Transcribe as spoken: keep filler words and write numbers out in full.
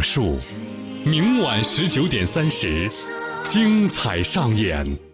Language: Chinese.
述，明晚十九点三十，精彩上演。